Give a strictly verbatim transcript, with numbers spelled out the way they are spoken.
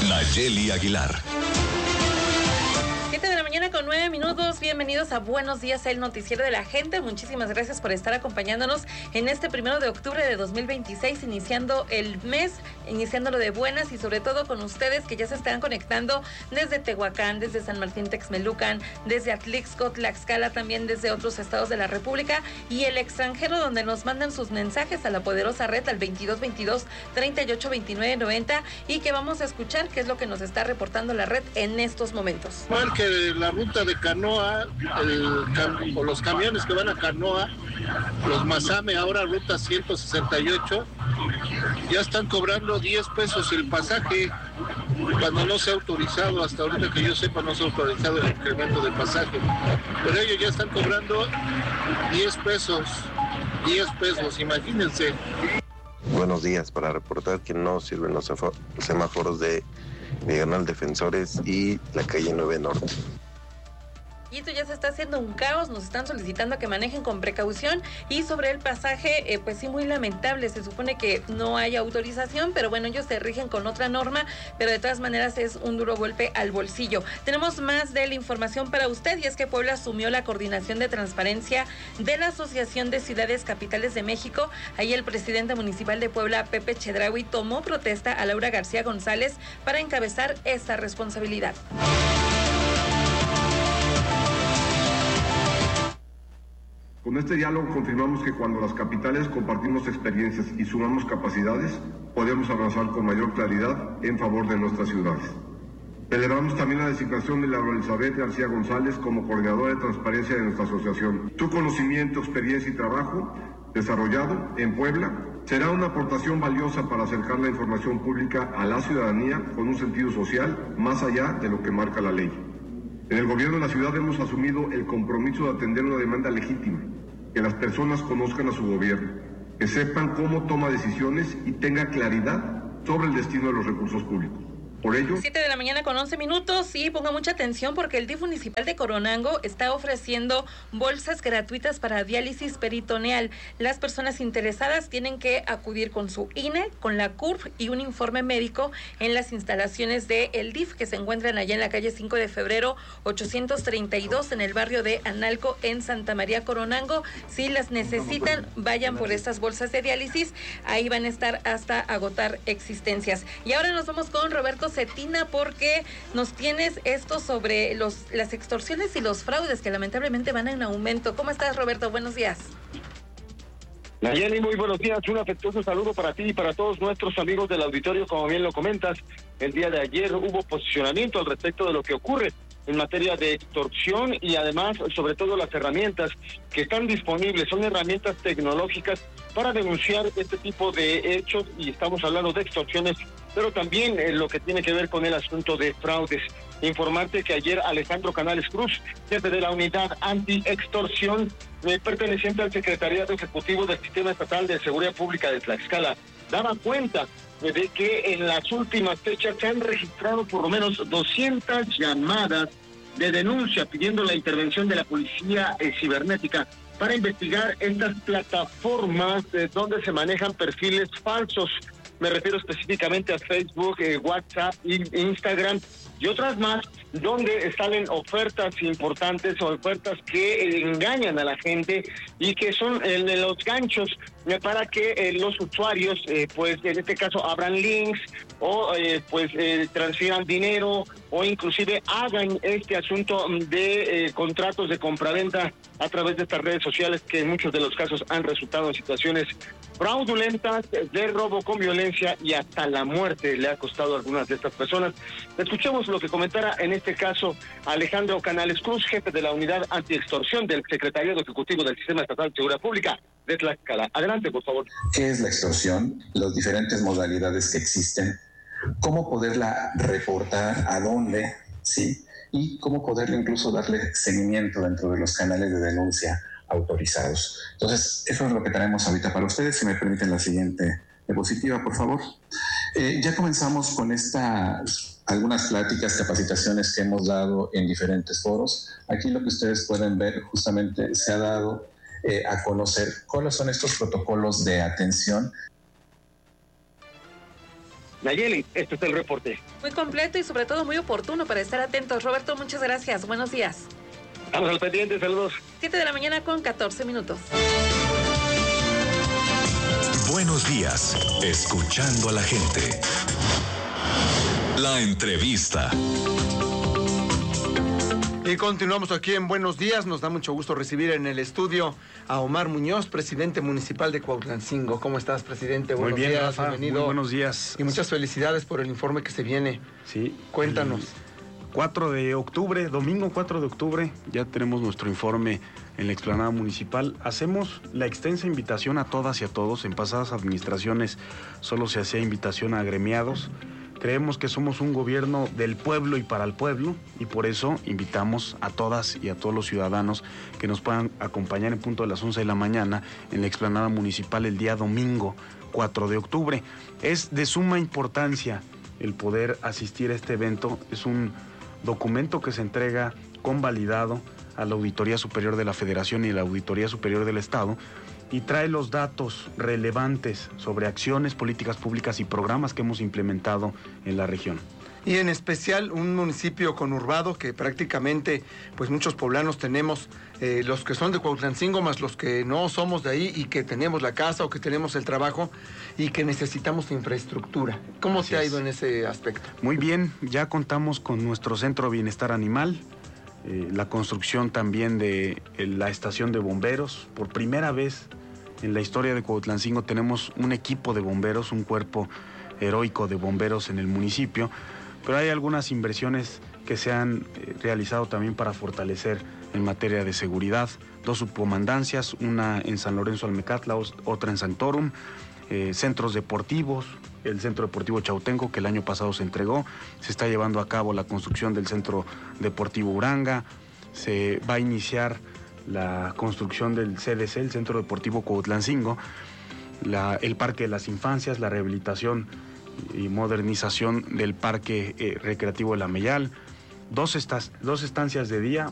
Nayeli Aguilar. siete de la mañana con nueve minutos, bienvenidos a Buenos Días, el noticiero de la gente. Muchísimas gracias por estar acompañándonos en este primero de octubre de dos mil veintiséis, iniciando el mes, iniciándolo de buenas y sobre todo con ustedes que ya se están conectando desde Tehuacán, desde San Martín Texmelucan, desde Atlixco, Tlaxcala, también desde otros estados de la República y el extranjero, donde nos mandan sus mensajes a la poderosa red al veintidós veintidós treinta y ocho veintinueve noventa y que vamos a escuchar qué es lo que nos está reportando la red en estos momentos. Que la ruta de Canoa, el cam- o los camiones que van a Canoa, los Mazame, ahora ruta ciento sesenta y ocho, ya están cobrando diez pesos el pasaje, cuando no se ha autorizado, hasta ahorita que yo sepa no se ha autorizado el incremento del pasaje, pero ellos ya están cobrando diez pesos, diez pesos, imagínense. Buenos días, para reportar que no sirven los semáforos de Diagonal Defensores y la calle nueve Norte. Y esto ya se está haciendo un caos, nos están solicitando que manejen con precaución y sobre el pasaje, eh, pues sí, muy lamentable, se supone que no hay autorización, pero bueno, ellos se rigen con otra norma, pero de todas maneras es un duro golpe al bolsillo. Tenemos más de la información para usted y es que Puebla asumió la coordinación de transparencia de la Asociación de Ciudades Capitales de México. Ahí el presidente municipal de Puebla, Pepe Chedraui, tomó protesta a Laura García González para encabezar esta responsabilidad. Con este diálogo confirmamos que cuando las capitales compartimos experiencias y sumamos capacidades, podemos avanzar con mayor claridad en favor de nuestras ciudades. Celebramos también la designación de Laura Elizabeth García González como coordinadora de transparencia de nuestra asociación. Su conocimiento, experiencia y trabajo desarrollado en Puebla será una aportación valiosa para acercar la información pública a la ciudadanía con un sentido social más allá de lo que marca la ley. En el gobierno de la ciudad hemos asumido el compromiso de atender una demanda legítima, que las personas conozcan a su gobierno, que sepan cómo toma decisiones y tenga claridad sobre el destino de los recursos públicos. Por ello... siete de la mañana con once minutos y ponga mucha atención porque el D I F municipal de Coronango está ofreciendo bolsas gratuitas para diálisis peritoneal. Las personas interesadas tienen que acudir con su I N E, con la C U R P y un informe médico en las instalaciones del D I F que se encuentran allá en la calle cinco de febrero ochocientos treinta y dos en el barrio de Analco en Santa María Coronango. Si las necesitan, vayan por estas bolsas de diálisis. Ahí van a estar hasta agotar existencias. Y ahora nos vamos con Roberto Cetina porque nos tienes esto sobre los las extorsiones y los fraudes que lamentablemente van en aumento. ¿Cómo estás, Roberto? Buenos días. Nayeli, muy buenos días. Un afectuoso saludo para ti y para todos nuestros amigos del auditorio. Como bien lo comentas, el día de ayer hubo posicionamiento al respecto de lo que ocurre en materia de extorsión y además, sobre todo, las herramientas que están disponibles. Son herramientas tecnológicas para denunciar este tipo de hechos y estamos hablando de extorsiones, pero también eh, lo que tiene que ver con el asunto de fraudes. Informarte que ayer Alejandro Canales Cruz, jefe de la unidad anti-extorsión, eh, perteneciente al Secretariado Ejecutivo del Sistema Estatal de Seguridad Pública de Tlaxcala, daba cuenta de que en las últimas fechas se han registrado por lo menos doscientas llamadas de denuncia pidiendo la intervención de la policía eh, cibernética para investigar estas plataformas eh, donde se manejan perfiles falsos. Me refiero específicamente a Facebook, eh, WhatsApp, Instagram y otras más, donde salen ofertas importantes o ofertas que eh, engañan a la gente y que son eh, los ganchos eh, para que eh, los usuarios, eh, pues en este caso, abran links o eh, pues eh, transfieran dinero o inclusive hagan este asunto de eh, contratos de compraventa a través de estas redes sociales que en muchos de los casos han resultado en situaciones fraudulentas, de robo con violencia y hasta la muerte le ha costado a algunas de estas personas. Escuchemos lo que comentara en este caso Alejandro Canales Cruz, jefe de la unidad antiextorsión del Secretariado Ejecutivo del Sistema Estatal de Seguridad Pública de Tlaxcala. Adelante, por favor. ¿Qué es la extorsión? Las diferentes modalidades que existen, cómo poderla reportar, a dónde, ¿sí? Y cómo poderle incluso darle seguimiento dentro de los canales de denuncia autorizados. Entonces, eso es lo que tenemos ahorita para ustedes. Si me permiten la siguiente diapositiva, por favor. Eh, ya comenzamos con estas algunas pláticas, capacitaciones que hemos dado en diferentes foros. Aquí lo que ustedes pueden ver justamente se ha dado eh, a conocer cuáles son estos protocolos de atención. Nayeli, este es el reporte. Muy completo y sobre todo muy oportuno para estar atentos. Roberto, muchas gracias. Buenos días. Vamos al pendiente, saludos. siete de la mañana con catorce minutos. Buenos días, escuchando a la gente. La entrevista. Y continuamos aquí en Buenos Días. Nos da mucho gusto recibir en el estudio a Omar Muñoz, presidente municipal de Cuautlancingo. ¿Cómo estás, presidente? Muy Buenos bien, días, Rafa, bienvenido. Muy buenos días. Y muchas felicidades por el informe que se viene. Sí. Cuéntanos. cuatro de octubre, domingo cuatro de octubre, ya tenemos nuestro informe en la explanada municipal. Hacemos la extensa invitación a todas y a todos. En pasadas administraciones solo se hacía invitación a agremiados. Creemos que somos un gobierno del pueblo y para el pueblo, y por eso invitamos a todas y a todos los ciudadanos que nos puedan acompañar en punto de las once de la mañana en la explanada municipal el día domingo cuatro de octubre. Es de suma importancia el poder asistir a este evento. Es un documento que se entrega convalidado a la Auditoría Superior de la Federación y a la Auditoría Superior del Estado, y trae los datos relevantes sobre acciones, políticas públicas y programas que hemos implementado en la región. Y en especial un municipio conurbado que prácticamente pues muchos poblanos tenemos, eh, los que son de Cuautlancingo más los que no somos de ahí y que tenemos la casa o que tenemos el trabajo y que necesitamos infraestructura. ¿Cómo Así te ha es. ido en ese aspecto? Muy bien, ya contamos con nuestro Centro de Bienestar Animal, eh, la construcción también de eh, la estación de bomberos. Por primera vez en la historia de Cuautlancingo tenemos un equipo de bomberos, un cuerpo heroico de bomberos en el municipio, pero hay algunas inversiones que se han eh, realizado también para fortalecer en materia de seguridad. Dos subcomandancias, una en San Lorenzo Almecatla, otra en Santorum, eh, centros deportivos, el Centro Deportivo Chautenco, que el año pasado se entregó. Se está llevando a cabo la construcción del Centro Deportivo Uranga. Se va a iniciar la construcción del C D C, el Centro Deportivo Cuautlancingo, la, el Parque de las Infancias, la rehabilitación y modernización del Parque eh, Recreativo de La Meyal, dos, estas, dos estancias de día,